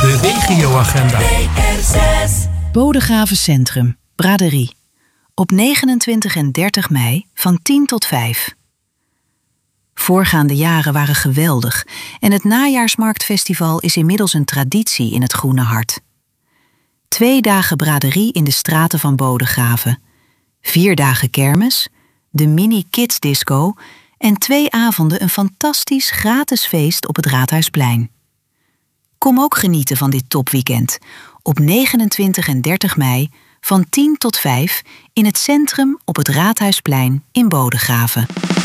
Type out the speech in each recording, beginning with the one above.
De regioagenda. Bodegraven Centrum, Braderie. Op 29 en 30 mei van 10 tot 5. Voorgaande jaren waren geweldig en het Najaarsmarktfestival is inmiddels een traditie in het Groene Hart. 2 dagen braderie in de straten van Bodegraven, 4 dagen kermis, de mini kids disco en 2 avonden een fantastisch gratis feest op het Raadhuisplein. Kom ook genieten van dit topweekend op 29 en 30 mei van 10 tot 5 in het centrum op het Raadhuisplein in Bodegraven.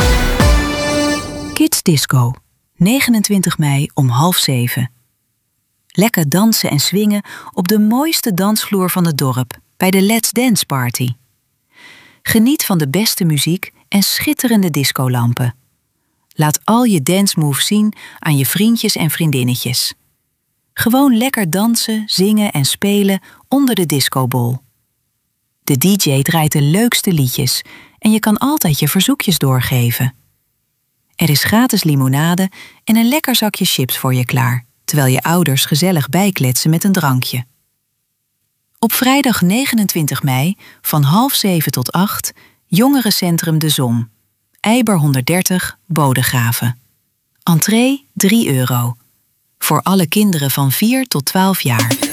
Kids Disco, 29 mei om 6:30. Lekker dansen en swingen op de mooiste dansvloer van het dorp bij de Let's Dance Party. Geniet van de beste muziek en schitterende discolampen. Laat al je dance moves zien aan je vriendjes en vriendinnetjes. Gewoon lekker dansen, zingen en spelen onder de discobol. De DJ draait de leukste liedjes en je kan altijd je verzoekjes doorgeven. Er is gratis limonade en een lekker zakje chips voor je klaar, terwijl je ouders gezellig bijkletsen met een drankje. Op vrijdag 29 mei van 6:30 tot 8, Jongerencentrum De Zon, Eiber 130, Bodegraven. Entree €3. Voor alle kinderen van 4 tot 12 jaar.